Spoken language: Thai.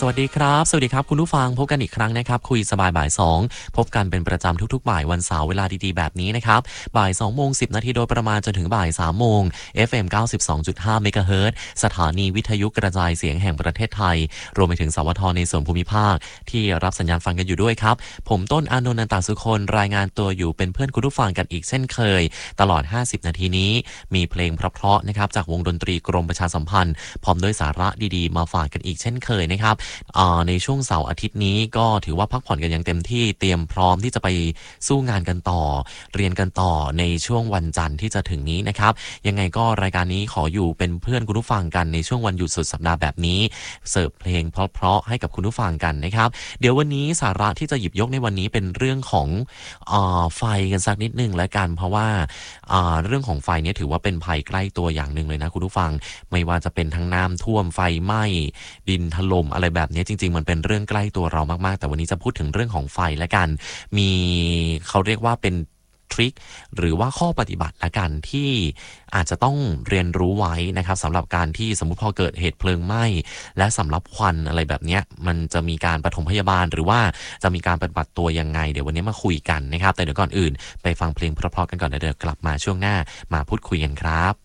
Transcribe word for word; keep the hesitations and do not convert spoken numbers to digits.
สวัสดีครับสวัสดีครับคุณผู้ฟังพบกันอีกครั้งนะครับคุยสบายบ่ายสองพบกันเป็นประจำทุกๆบ่ายวันเสาร์เวลาดีๆแบบนี้นะครับบ่ายสองโมงสิบนาทีโดยประมาณจนถึงบ่ายสามโมง เอฟ เอ็ม เก้าสิบสองจุดห้า เมกะเฮิรตซ์สถานีวิทยุกระจายเสียงแห่งประเทศไทยรวมไปถึงสวทในส่วนภูมิภาคที่รับสัญญาณฟังกันอยู่ด้วยครับผมต้นอานนท์นันตสุคนรายงานตัวอยู่เป็นเพื่อนคุณผู้ฟังกันอีกเช่นเคยตลอดห้าสิบนาทีนี้มีเพลงเพราะๆนะครับจากวงดนตรีกรมประชาสัมพันธ์พร้อมด้วยสาระดีๆมาฝากกันอีกเช่นเคยนะครับในช่วงเสาร์อาทิตย์นี้ก็ถือว่าพักผ่อนกันอย่างเต็มที่เตรียมพร้อมที่จะไปสู้งานกันต่อเรียนกันต่อในช่วงวันจันทร์ที่จะถึงนี้นะครับยังไงก็รายการนี้ขออยู่เป็นเพื่อนคุณผู้ฟังกันในช่วงวันหยุดสุดสัปดาห์แบบนี้เสิร์ฟเพลงเพราะๆให้กับคุณผู้ฟังกันนะครับเดี๋ยววันนี้สาระที่จะหยิบยกในวันนี้เป็นเรื่องของเอ่อไฟกันสักนิดนึงแล้วกันเพราะว่าเอ่อเรื่องของไฟเนี่ยถือว่าเป็นภัยใกล้ตัวอย่างนึงเลยนะคุณผู้ฟังไม่ว่าจะเป็นทั้งน้ำท่วมไฟไหม้ดินถล่มอะไรแบบนี้จริงๆมันเป็นเรื่องใกล้ตัวเรามากๆแต่วันนี้จะพูดถึงเรื่องของไฟและกันมีเขาเรียกว่าเป็นทริคหรือว่าข้อปฏิบัติละกันที่อาจจะต้องเรียนรู้ไว้นะครับสำหรับการที่สมมุติพอเกิดเหตุเพลิงไหม้และสำรับควันอะไรแบบนี้มันจะมีการปฐมพยาบาลหรือว่าจะมีการปฏิบัติตัวยังไงเดี๋ยววันนี้มาคุยกันนะครับแต่เดี๋ยวก่อนอื่นไปฟังเพลงเพราะๆกันก่อนเดี๋ยวกลับมาช่วงหน้ามาพูดคุยกันครับ